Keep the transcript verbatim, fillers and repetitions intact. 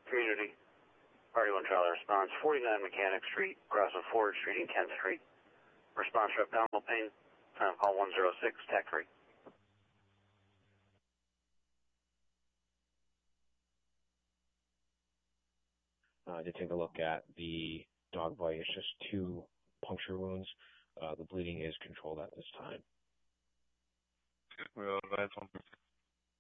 Community. Party one Charlie response, forty-nine Mechanic Street, across from Ford Street and Kent Street. Response for abdominal pain, time call one zero six, T A C three. Uh, to take a look at the dog bite, it's just two puncture wounds. Uh, the bleeding is controlled at this time. We'll advise one.